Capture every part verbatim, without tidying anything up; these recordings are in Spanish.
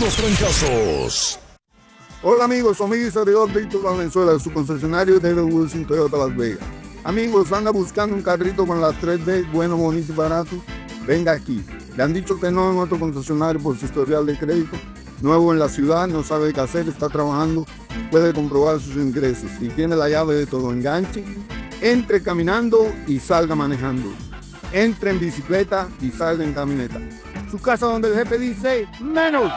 Puros trancazos. Hola amigos, soy amigo y servidor Víctor Valenzuela, de su concesionario David Wilson Toyota Las Vegas. Amigos, anda buscando un carrito con las tres D, bueno, bonito y barato. Venga aquí. Le han dicho que no en otro concesionario por su historial de crédito. Nuevo en la ciudad, no sabe qué hacer, está trabajando, puede comprobar sus ingresos. Si tiene la llave de todo, enganche, entre caminando y salga manejando. Entre en bicicleta y salga en camioneta. Su casa donde el jefe dice menos.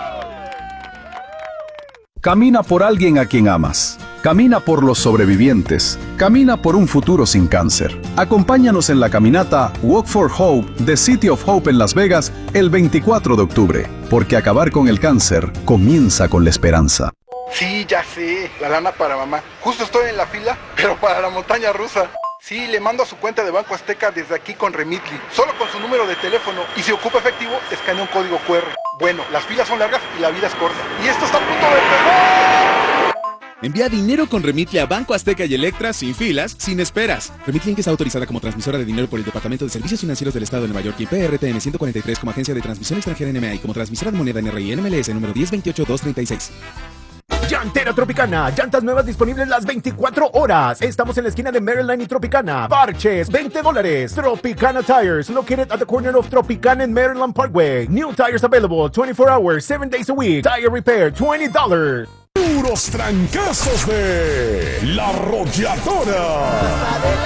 Camina por alguien a quien amas. Camina por los sobrevivientes. Camina por un futuro sin cáncer. Acompáñanos en la caminata Walk for Hope de City of Hope en Las Vegas el veinticuatro de octubre. Porque acabar con el cáncer comienza con la esperanza. Sí, ya sé, la lana para mamá. Justo estoy en la fila, pero para la montaña rusa. Sí, le mando a su cuenta de Banco Azteca desde aquí con Remitly. Solo con su número de teléfono. Y si ocupa efectivo, escanea un código cu erre. Bueno, las filas son largas y la vida es corta. Y esto está a punto de pegar. Envía dinero con Remitly a Banco Azteca y Electra sin filas, sin esperas. Remitly Inc. es autorizada como transmisora de dinero por el Departamento de Servicios Financieros del Estado de Nueva York y P R T N ciento cuarenta y tres como agencia de transmisión extranjera N M A y como transmisora de moneda N R I N M L S número diez veintiocho dos treinta y seis. Llantera Tropicana, llantas nuevas disponibles las veinticuatro horas. Estamos en la esquina de Maryland y Tropicana. Parches, veinte dólares. Tropicana Tires, located at the corner of Tropicana and Maryland Parkway. New tires available twenty-four hours, seven days a week. Tire repair, twenty dollars. Puros trancazos de La Arrolladora.